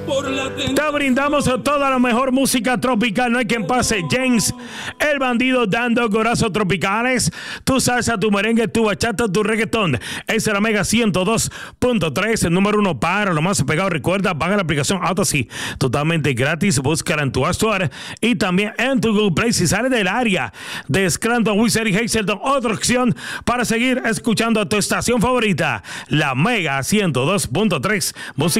Te brindamos toda la mejor música tropical. No hay quien pase. James, el bandido, dando corazos tropicales. Tu salsa, tu merengue, tu bachata, tu reggaetón. Es la Mega 102.3, el número 1 para lo más pegado. Recuerda, baja la aplicación Autosí totalmente gratis. Búscala en tu App Store y también en tu Google Play. Si sale del área de Scranton, Wizard y Hazleton, otra opción para seguir escuchando a tu estación favorita, la Mega 102.3. Música